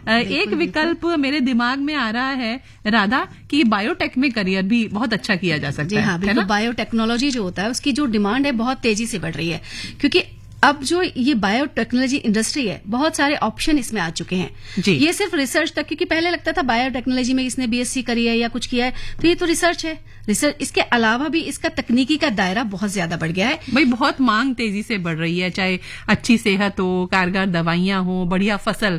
एक विकल्प मेरे दिमाग में आ रहा है राधा कि बायोटेक में करियर भी बहुत अच्छा किया जा सकता है। हाँ, बिल्कुल। बायोटेक्नोलॉजी जो होता है उसकी जो डिमांड है बहुत तेजी से बढ़ रही है, क्योंकि अब जो ये बायोटेक्नोलॉजी इंडस्ट्री है बहुत सारे ऑप्शन इसमें आ चुके हैं जी। ये सिर्फ रिसर्च तक, क्योंकि पहले लगता था बायोटेक्नोलॉजी में इसने बीएससी करी है या कुछ किया है तो ये तो रिसर्च है। रिसर्च इसके अलावा भी इसका तकनीकी का दायरा बहुत ज्यादा बढ़ गया है। भाई बहुत मांग तेजी से बढ़ रही है, चाहे अच्छी सेहत हो, कारगर दवाइयां हो, बढ़िया फसल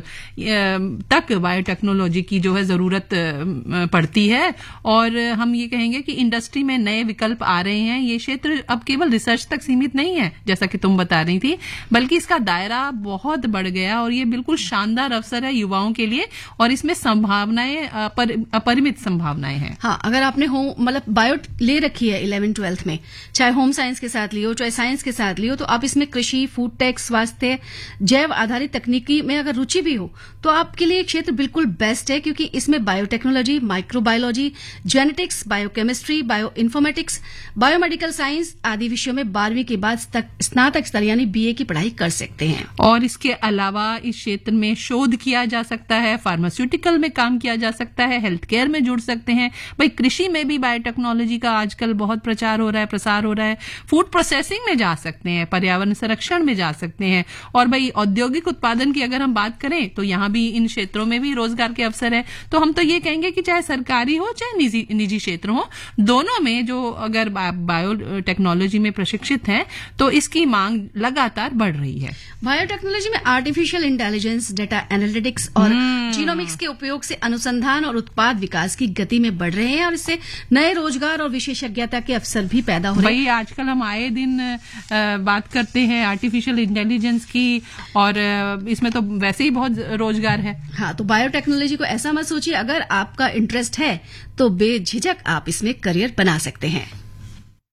तक बायोटेक्नोलॉजी की जो है जरूरत पड़ती है। और हम ये कहेंगे कि इंडस्ट्री में नए विकल्प आ रहे हैं। ये क्षेत्र अब केवल रिसर्च तक सीमित नहीं है जैसा कि तुम बता रही थी, बल्कि इसका दायरा बहुत बढ़ गया और ये बिल्कुल शानदार अवसर है युवाओं के लिए और इसमें संभावनाएं अपरिमित संभावनाएं हैं। हाँ, अगर आपने मतलब बायो ले रखी है 11th-12th में, चाहे होम साइंस के साथ लियो चाहे साइंस के साथ लियो, तो आप इसमें कृषि, फूड टेक, स्वास्थ्य, जैव आधारित तकनीकी में अगर रुचि भी हो तो आपके लिए क्षेत्र बिल्कुल बेस्ट है, क्योंकि इसमें biotechnology, microbiology, genetics, biochemistry, bio informatics, biomedical science आदि विषयों में 12वीं के बाद स्नातक स्तर यानी बीए की पढ़ाई कर सकते हैं। और इसके अलावा इस क्षेत्र में शोध किया जा सकता है, फार्मास्यूटिकल में काम किया जा सकता है, हेल्थ केयर में जुड़ सकते हैं। भाई कृषि में भी बायोटेक्नोलॉजी का आजकल बहुत प्रचार हो रहा है, प्रसार हो रहा है। फूड प्रोसेसिंग में जा सकते हैं, पर्यावरण संरक्षण में जा सकते हैं। और भाई औद्योगिक उत्पादन की अगर हम बात करें तो यहाँ भी इन क्षेत्रों में भी रोजगार के अवसर है। तो हम तो ये कहेंगे कि चाहे सरकारी हो चाहे निजी क्षेत्र हो, दोनों में जो अगर बायोटेक्नोलॉजी में प्रशिक्षित हैं तो इसकी मांग लगातार बढ़ रही है। बायोटेक्नोलॉजी में आर्टिफिशियल इंटेलिजेंस, डेटा एनालिटिक्स और जीनोमिक्स के उपयोग से अनुसंधान और उत्पाद विकास की गति में बढ़ रहे हैं और इससे नए रोजगार और विशेषज्ञता के अवसर भी पैदा हो रहे हैं। भाई आजकल हम आए दिन बात करते हैं आर्टिफिशियल इंटेलिजेंस की और इसमें तो वैसे ही बहुत रोजगार है। हाँ, तो बायोटेक्नोलॉजी को ऐसा मत सोचिए, अगर आपका इंटरेस्ट है तो बेझिझक आप इसमें करियर बना सकते हैं।